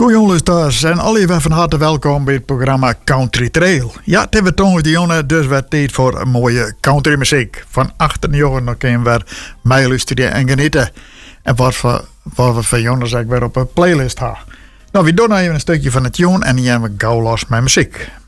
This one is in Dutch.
Goeie luisteraars en alweer van harte welkom bij het programma Country Trail. Ja, het hebben we toch de jongen, dus werd tijd voor mooie country muziek. Van 18 jaar nog kunnen we mij luisteren en genieten. En wat we van jongens weer op een playlist hebben. Nou, we doen nou even een stukje van het jongen en die hebben we gauw los met muziek.